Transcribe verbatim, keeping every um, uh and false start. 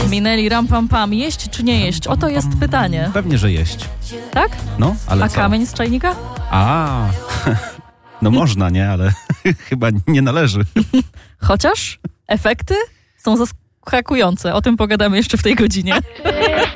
Minęli ram pam pam. Jeść czy nie jeść? Oto jest pytanie. Pewnie, że jeść. Tak? No, ale A co? kamień z czajnika? A, no można, nie? Ale chyba nie należy. Chociaż efekty są zaskakujące. O tym pogadamy jeszcze w tej godzinie.